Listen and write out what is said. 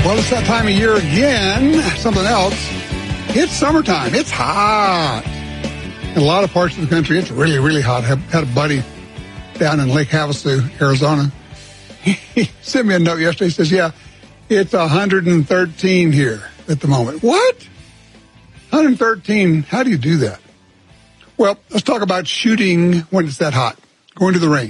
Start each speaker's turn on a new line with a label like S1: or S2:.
S1: Well, it's that time of year again. Something else. It's summertime. It's hot. In a lot of parts of the country, it's really, really hot. I had a buddy down in Lake Havasu, Arizona. He sent me a note yesterday. He says, yeah, it's 113 here at the moment. What? 113? How do you do that? Well, let's talk about shooting when it's that hot. Going to the range.